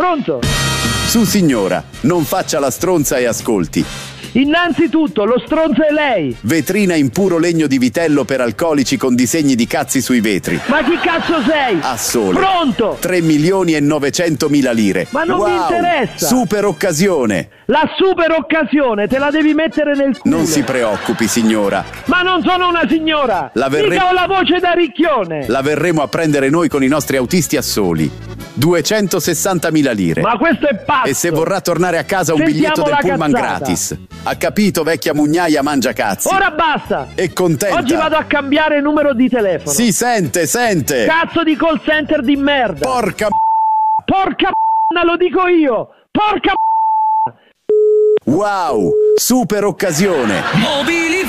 Pronto? Su signora, non faccia la stronza e ascolti. Innanzitutto, lo stronzo è lei. Vetrina in puro legno di vitello per alcolici con disegni di cazzi sui vetri. Ma chi cazzo sei? A sole. Pronto? 3.900.000 lire. Ma non mi interessa. Super occasione. La super occasione te la devi mettere nel culo. Non si preoccupi signora. Ma non sono una signora. Mica ho la voce da ricchione. La verremo a prendere noi con i nostri autisti a soli. 260.000 lire. Ma questo è pazzo. E se vorrà tornare a casa un biglietto del pullman gratis. Ha capito, vecchia mugnaia mangia cazzi? Ora basta. E contenta. Oggi vado a cambiare numero di telefono. Si sente. Cazzo di call center di merda. Porca lo dico io. Porca Wow, super occasione.